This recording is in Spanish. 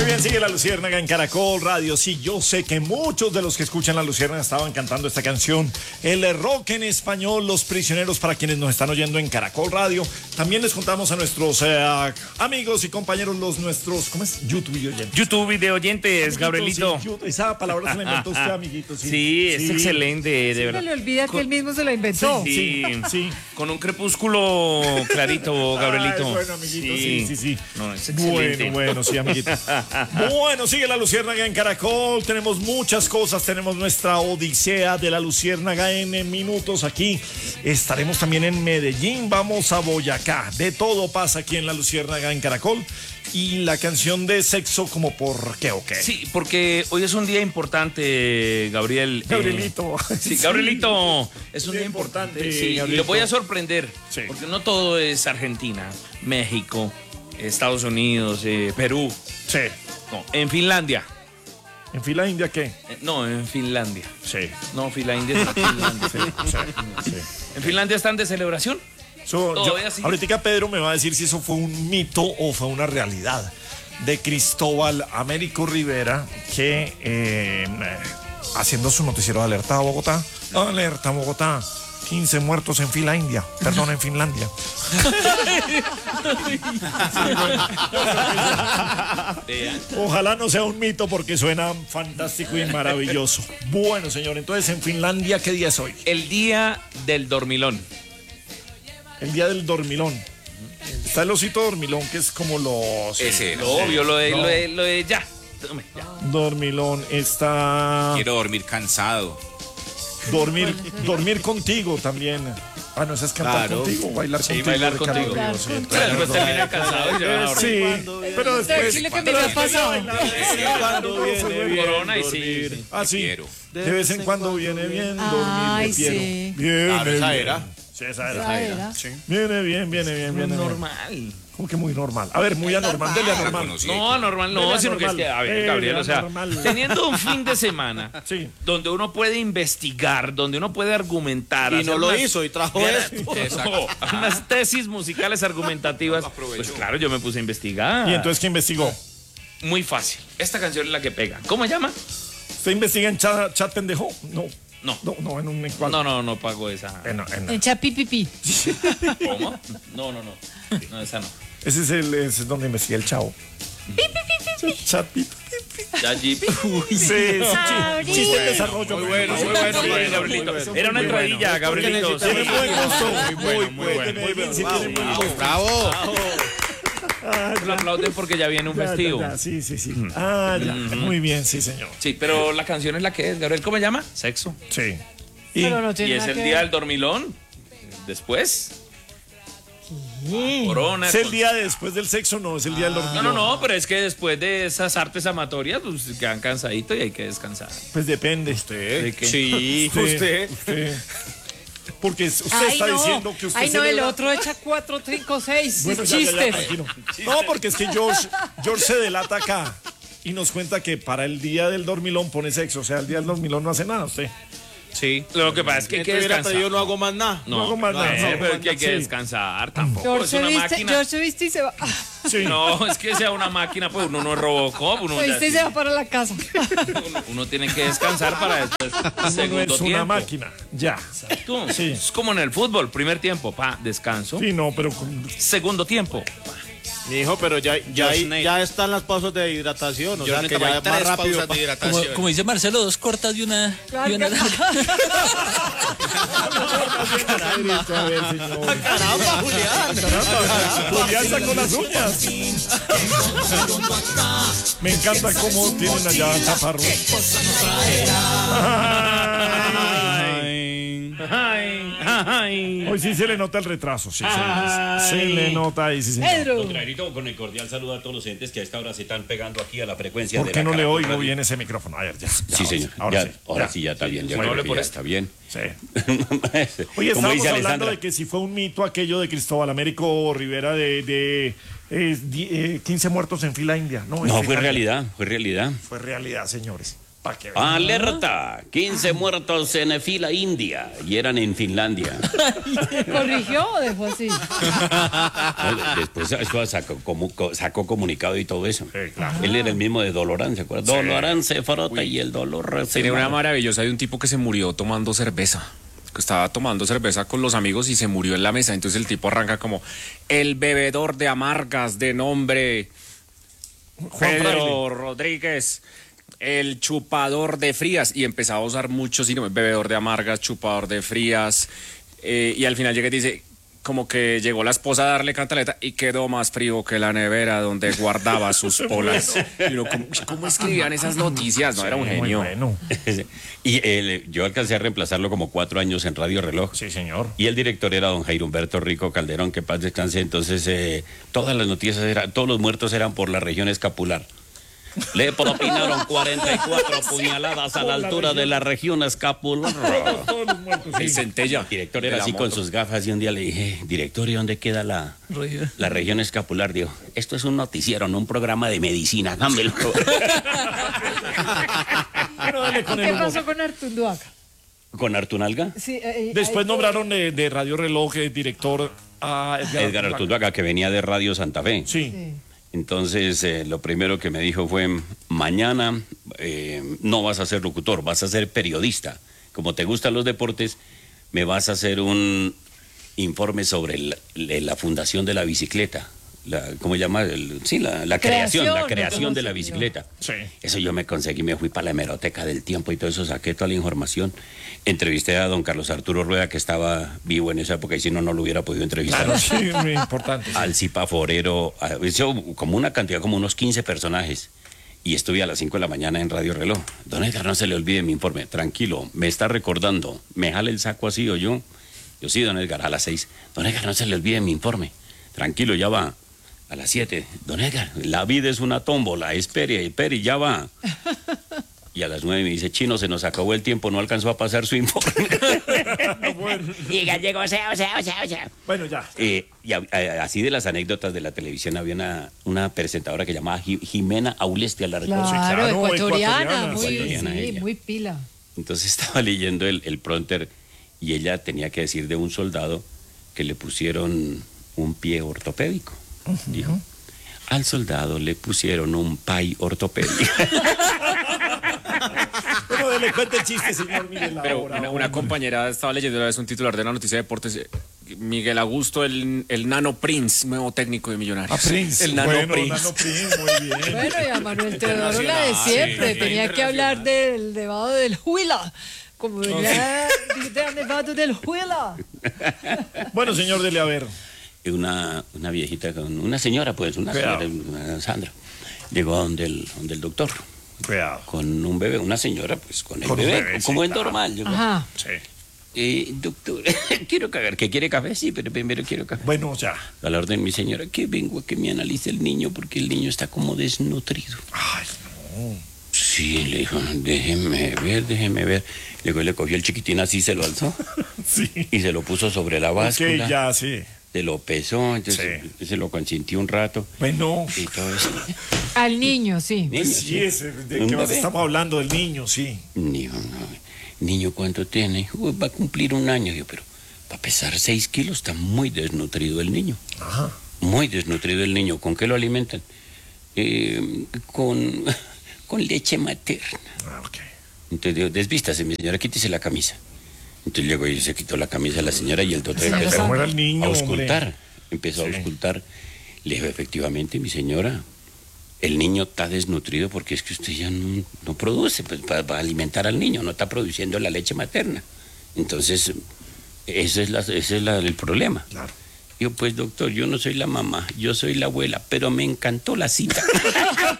Muy bien, sigue La Luciérnaga en Caracol Radio. Sí, yo sé que muchos de los que escuchan La Luciérnaga estaban cantando esta canción. El rock en español, Los Prisioneros, para quienes nos están oyendo en Caracol Radio. También les contamos a nuestros amigos y compañeros, nuestros, ¿cómo es? YouTube video oyentes. YouTube video oyentes, Gabrielito. Sí, esa palabra se la inventó usted, amiguito. Sí, es excelente, de verdad. Se le olvida que él mismo se la inventó. Sí. Con un crepúsculo clarito, Gabrielito. Bueno, amiguito, sí. No, es excelente. Bueno, sí, amiguito. Bueno, sigue La Luciérnaga en Caracol. Tenemos muchas cosas. Tenemos nuestra odisea de La Luciérnaga en minutos aquí. Estaremos también en Medellín. Vamos a Boyacá. De todo pasa aquí en La Luciérnaga en Caracol. Y la canción de Sexo, como por qué o qué. Sí, porque hoy es un día importante, Gabriel. Gabrielito. Sí, Gabrielito, es un día importante. Sí, y lo voy a sorprender. Sí. Porque no todo es Argentina, México, Estados Unidos, Perú. Sí. No, en Finlandia. ¿En fila india qué? No, en Finlandia. Sí. No, Finlandia es Finlandia. Sí. En Finlandia están de celebración. Ahorita Pedro me va a decir si eso fue un mito o fue una realidad de Cristóbal Américo Rivera, que haciendo su noticiero de Alerta Bogotá, Alerta Bogotá, 15 muertos en fila india, perdón, en Finlandia. Ojalá no sea un mito porque suena fantástico y maravilloso. Bueno, señor, entonces en Finlandia, ¿qué día es hoy? El día del dormilón. El día del dormilón. Está el osito dormilón, que es como los... Ese, lo obvio, lo de ya. Tome, ya. Dormilón está... Quiero dormir cansado. Dormir contigo también. Ah, no, esa es cantar contigo, bailar contigo. Bailar contigo. Pero después termina cansado y se va a dormir. Sí, pero después... Dile que me ha pasado. Corona y sí. Ah, sí. De vez en cuando viene bien Ay, dormir. sí. Viene esa bien. era. Sí, esa era. Sí. Viene bien. Muy normal. ¿Cómo que muy normal? A ver, muy anormal, dele anormal. No, normal no, sino que es que, a ver, Gabriel, o sea, teniendo un fin de semana donde uno puede investigar, donde uno puede argumentar. Y no lo hizo y trajo esto. Unas tesis musicales argumentativas. Pues claro, yo me puse a investigar. ¿Y entonces qué investigó? Muy fácil. Esta canción es la que pega. ¿Cómo se llama? ¿Usted investiga en chat pendejo? No, en un cual. No pago esa. En Chapipipi. ¿Cómo? No, esa no. Ese es donde investiga el chavo. Chat Ya, Jeep. Chiste de desarrollo. Muy bueno, Gabrielito. Era una entradilla, Gabrielito. Tiene buen gusto. Muy bueno. Bravo. Lo aplauden porque ya viene un festivo. Sí. Ah, ya. Muy bien, sí, señor. Sí, pero la canción es la que es, Gabriel. ¿Cómo se llama? Sexo. Sí. Y es el día del dormilón. Después. Corona. ¿Es el día después del sexo? No, es el día del dormilón. No, pero es que después de esas artes amatorias, pues quedan cansaditos y hay que descansar. Pues depende. ¿Usted? Sí, usted. Porque usted está diciendo que usted Ay, no, el otro echa 4, 5, 6 chistes. No, porque es que George se delata acá y nos cuenta que para el día del dormilón pone sexo. O sea, el día del dormilón no hace nada usted. Sí, lo que pasa es que hay que descansar. Yo no hago más nada. No hago más nada. Pero es que hay que descansar tampoco. George se viste y se va. Sí. No, es que sea una máquina, pues uno no es Robocop. Se viste y se va para la casa. Uno tiene que descansar para después. Segundo es tiempo. una máquina. Ya. Exacto. Sí. Es como en el fútbol. Primer tiempo, descanso. Sí, no, pero... Segundo tiempo. Mi hijo, pero ya están las pausas de hidratación, o sea que ya más rápido. Como dice Marcelo, 2 cortas y una larga. Caramba, Julián sacó las uñas. Me encanta cómo tienen allá Chaparro. Hoy sí se le nota el retraso, sí. Se le nota ahí, sí, señor. Pedro. Clarito, con el cordial saludo a todos los entes que a esta hora se están pegando aquí a la frecuencia ¿Por de qué la no le Caracol oigo Radio? bien ese micrófono? A ver, ya. Sí, señor. Ahora sí, ya está bien. Ya Bueno, creo que por ya esto. está bien. Sí. Como Oye, estábamos dice hablando Alessandra. de que si fue un mito aquello de Cristóbal Américo Rivera de 15 muertos en fila india. No, fue realidad. Fue realidad, señores. Alerta, 15 muertos en fila india y eran en Finlandia. ¿Corrigió o dejó así? Después eso sacó comunicado y todo eso. Sí, claro. Él era el mismo de Dolorán, ¿se acuerdan? Sí. Dolorán se frota y el dolor se... Tiene una maravillosa de un tipo que se murió tomando cerveza. Que estaba tomando cerveza con los amigos y se murió en la mesa. Entonces el tipo arranca como: el bebedor de amargas de nombre Pedro Rodríguez, el chupador de frías, y empezaba a usar muchos sinónimos: bebedor de amargas, chupador de frías, y al final llega y dice, como que llegó la esposa a darle cantaleta y quedó más frío que la nevera donde guardaba sus polas. Y uno, ¿cómo escribían esas noticias? No, era un genio. Bueno. Y yo alcancé a reemplazarlo como 4 años en Radio Reloj. Sí, señor. Y el director era don Jairo Humberto Rico Calderón, que paz descanse. Entonces, todas las noticias todos los muertos eran por la región escapular. Le propinaron 44 puñaladas a la altura de la región escapular. El centella. El director era así con sus gafas y un día le dije: director, ¿y dónde queda la región escapular? Digo, esto es un noticiero, no un programa de medicina, dámelo. ¿Qué pasó con Artunduaga? ¿Con Artunalga? Sí, después nombraron de Radio Reloj director a Edgar Artunduaga, que venía de Radio Santa Fe. Sí. Entonces, lo primero que me dijo fue: mañana no vas a ser locutor, vas a ser periodista. Como te gustan los deportes, me vas a hacer un informe sobre la fundación de la bicicleta. ¿Cómo se llama? La creación de la bicicleta. Sí. Eso yo me conseguí, me fui para la hemeroteca del tiempo y todo eso, saqué toda la información. Entrevisté a don Carlos Arturo Rueda, que estaba vivo en esa época, y si no, no lo hubiera podido entrevistar. Claro, sí, muy importante. Sí. Al Zipa Forero, como una cantidad, como unos 15 personajes. Y estuve a las 5 de la mañana en Radio Reloj. Don Edgar, no se le olvide mi informe. Tranquilo, me está recordando. Me jale el saco así o yo. Yo sí, don Edgar, a las 6. Don Edgar, no se le olvide mi informe. Tranquilo, ya va. A las 7, don Edgar, la vida es una tómbola, espere, ya va. Y a las 9 me dice: chino, se nos acabó el tiempo, no alcanzó a pasar su informe. Y llegó, o sea. Bueno, ya. Y así de las anécdotas de la televisión, había una presentadora que llamaba Jimena Aulestia, la recuerdo. Claro, ecuatoriana, muy pila. Entonces estaba leyendo el prompter y ella tenía que decir de un soldado que le pusieron un pie ortopédico. Dijo: al soldado le pusieron un pay ortopédico. Bueno, le cuenta el chiste, señor Miguel. Pero una compañera estaba leyendo una vez un titular de la noticia de deportes: Miguel Augusto, el Nano Prince, nuevo técnico de Millonarios. Prince. El Nano Prince. Nano Prince, muy bien. Bueno, y a Manuel Teodoro la de siempre. Tenía que hablar del nevado del Huila. Como venía del nevado del Huila. Bueno, señor, dele a ver. Una viejita, una señora, Sandra, llegó a donde el doctor. Cuidado. Con un bebé, una señora, pues con el bebé, como es normal. Ajá. Sí. Doctor, quiero cagar. ¿Que quiere café? Sí, pero primero quiero café. Bueno, ya. A la orden, mi señora, que vengo a que me analice el niño, porque el niño está como desnutrido. Ay, no. Sí, le dijo: déjeme ver. Luego le cogió el chiquitín así, se lo alzó. Sí. Y se lo puso sobre la báscula. Ok, ya, sí. Se lo pesó, entonces se lo consintió un rato. Bueno. Y todo eso. Al niño, sí. Sí, de que estamos hablando del niño, sí. Niño, ¿cuánto tiene? Va a cumplir 1 año. Yo, pero para pesar 6 kilos está muy desnutrido el niño. Ajá. Muy desnutrido el niño. ¿Con qué lo alimentan? Con leche materna. Ok. Entonces digo: desvístase, mi señora, quítese la camisa. Entonces llegó y se quitó la camisa de la señora y el doctor empezó a auscultar. Empezó a auscultar. Le dijo: efectivamente, mi señora, el niño está desnutrido porque es que usted ya no produce pues, para alimentar al niño, no está produciendo la leche materna. Entonces, ese es el problema. Claro. Yo, pues doctor, yo no soy la mamá, yo soy la abuela, pero me encantó la cita.